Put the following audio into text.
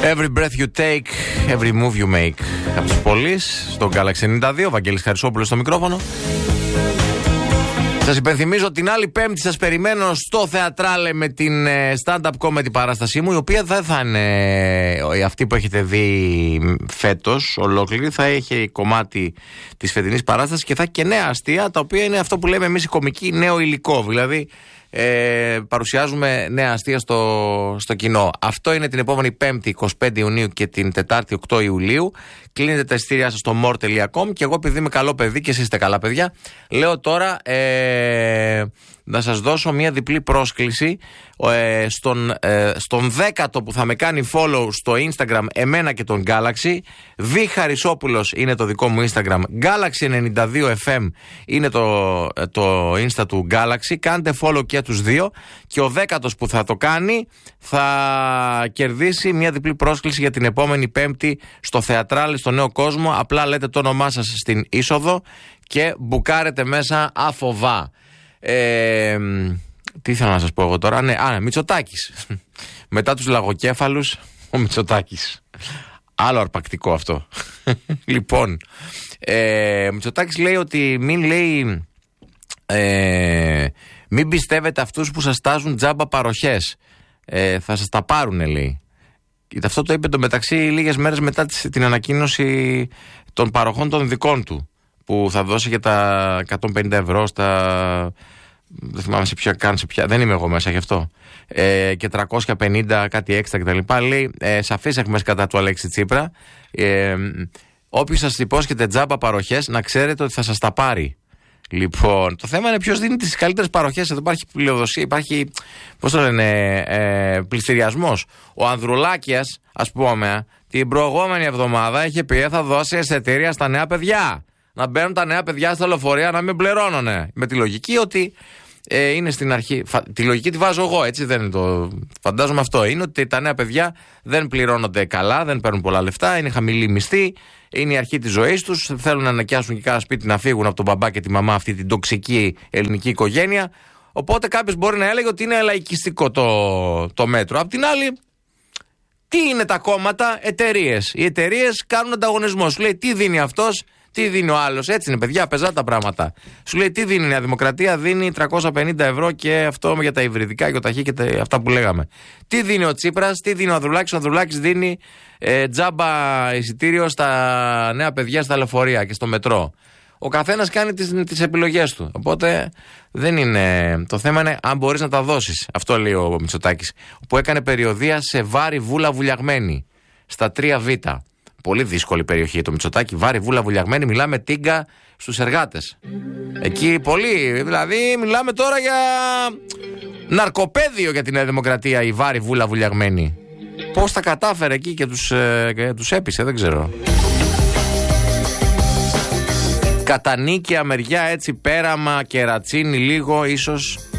Every breath you take, every move you make. Από τους Πολύς, στον Galaxy 92, Βαγγέλης Χαρισόπουλος στο μικρόφωνο. Σας υπενθυμίζω την άλλη Πέμπτη σας περιμένω στο Θεατράλε με την stand-up comedy παράστασή μου, η οποία δεν θα είναι αυτή που έχετε δει φέτος ολόκληρη, θα έχει κομμάτι της φετινής παράστασης και θα έχει και νέα αστεία, τα οποία είναι αυτό που λέμε εμείς οι κομικοί νέο υλικό, δηλαδή παρουσιάζουμε νέα αστεία στο κοινό. Αυτό είναι την επόμενη Πέμπτη 25 Ιουνίου και την Τετάρτη 8 Ιουλίου. Κλείνετε τα εισιτήριά σας στο more.com και εγώ, επειδή είμαι καλό παιδί και εσείς είστε καλά παιδιά, λέω τώρα να σας δώσω μια διπλή πρόσκληση στον 10ο που θα με κάνει follow στο Instagram εμένα και τον Galaxy. Β. Χαρισόπουλος είναι το δικό μου Instagram, Galaxy92FM είναι το Insta του Galaxy. Κάντε follow και τους δύο και ο 10ος που θα το κάνει θα κερδίσει μια διπλή πρόσκληση για την επόμενη Πέμπτη στο Θεατράλη στο Νέο Κόσμο. Απλά λέτε το όνομά σας στην είσοδο και μπουκάρετε μέσα αφοβά. Τι ήθελα να σας πω εγώ τώρα? Ναι, Μητσοτάκης. Μετά τους λαγοκέφαλους, ο Μητσοτάκης. Άλλο αρπακτικό αυτό. Λοιπόν, ο Μητσοτάκης λέει ότι μην πιστεύετε αυτούς που σας τάζουν τζάμπα παροχές. Θα σας τα πάρουνε, λέει. Αυτό το είπε μεταξύ λίγες μέρες μετά την ανακοίνωση των παροχών των δικών του, που θα δώσει για τα 150 ευρώ στα... Δεν θυμάμαι σε ποια, δεν είμαι εγώ μέσα γι' αυτό. Και 350 κάτι έξτρα κτλ. Λέει σαφής εχμές κατά του Αλέξη Τσίπρα. Όποιος σας υπόσχεται τζάμπα παροχές, να ξέρετε ότι θα σας τα πάρει. Λοιπόν, το θέμα είναι ποιος δίνει τις καλύτερες παροχές. Εδώ υπάρχει πλειοδοσία, υπάρχει, πώς το λένε, πληστηριασμός. Ο Ανδρουλάκιας, ας πούμε, την προηγούμενη εβδομάδα είχε πει θα δώσει εισιτήρια στα νέα παιδιά. Να μπαίνουν τα νέα παιδιά στα λεωφορεία να μην πληρώνουν. Με τη λογική ότι είναι στην αρχή. Τη λογική τη βάζω εγώ, έτσι δεν είναι το. Φαντάζομαι αυτό είναι, ότι τα νέα παιδιά δεν πληρώνονται καλά, δεν παίρνουν πολλά λεφτά, είναι χαμηλή μισθή, είναι η αρχή της ζωής τους. Θέλουν να νοικιάσουν και κάνα σπίτι να φύγουν από τον μπαμπά και τη μαμά, αυτή την τοξική ελληνική οικογένεια. Οπότε κάποιος μπορεί να έλεγε ότι είναι λαϊκιστικό το μέτρο. Απ' την άλλη, τι είναι τα κόμματα? Εταιρείες. Οι εταιρείες κάνουν ανταγωνισμό. Σου λέει τι δίνει αυτός, τι δίνει ο άλλος. Έτσι είναι, παιδιά, πεζά τα πράγματα. Σου λέει τι δίνει η Νέα Δημοκρατία, δίνει 350 ευρώ και αυτό για τα υβριδικά, γιοταχή και αυτά που λέγαμε. Τι δίνει ο Τσίπρας, τι δίνει ο Ανδρουλάκης? Ο Ανδρουλάκης δίνει τζάμπα εισιτήριο στα νέα παιδιά στα λεωφορεία και στο μετρό. Ο καθένας κάνει τις επιλογές του. Οπότε δεν είναι. Το θέμα είναι αν μπορείς να τα δώσεις. Αυτό λέει ο Μητσοτάκης. Που έκανε περιοδεία σε Βάρη Βούλα Βουλιαγμένη. Στα 3Β. Πολύ δύσκολη περιοχή για το Μητσοτάκη. Βάρη Βούλα Βουλιαγμένη. Μιλάμε τίγκα στους εργάτες. Εκεί πολύ. Δηλαδή μιλάμε τώρα για ναρκοπαίδιο για την Νέα Δημοκρατία η Βάρη Βούλα Βουλιαγμένη. Πώς τα κατάφερε εκεί και τους έπεισε, δεν ξέρω. Κατά νίκαια μεριά, έτσι πέραμα, κερατσίνη λίγο ίσως.